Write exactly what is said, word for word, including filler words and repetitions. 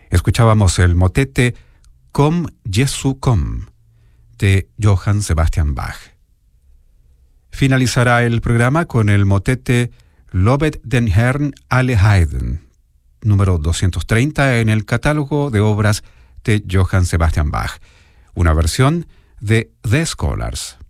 Escuchábamos el motete Komm Jesu komm de Johann Sebastian Bach. Finalizará el programa con el motete Lobet den Herrn alle Heiden, número doscientos treinta en el catálogo de obras de Johann Sebastian Bach, una versión de The Scholars.